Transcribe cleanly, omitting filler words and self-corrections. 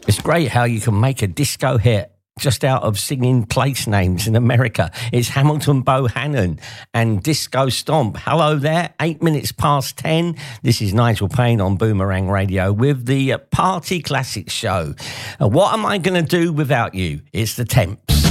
It's great how you can make a disco hit just out of singing place names in America. It's Hamilton Bohannon and Disco Stomp. Hello there, 8 minutes past 10. This is Nigel Payne on Boomerang Radio with the Party Classics show. What am I going to do without you? It's the Temps.